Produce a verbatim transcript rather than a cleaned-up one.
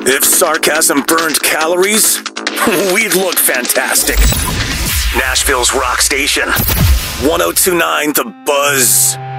If sarcasm burned calories, we'd look fantastic. Nashville's rock station, one oh two point nine The Buzz.